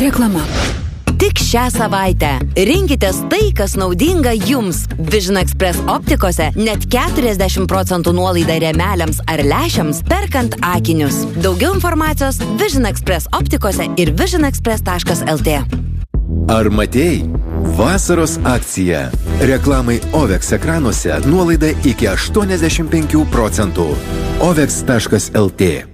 Reklama. Tik šią savaitę rinkitės tai, kas naudinga jums. Vision Express optikose net 40% nuolaida rėmeliams ar lęšiams perkant akinius. Daugiau informacijos Vision Express optikose ir visionexpress.lt. Ar matėjai? Vasaros akcija. Reklamai OVEX ekranuose nuolaida iki 85%. OVEX.lt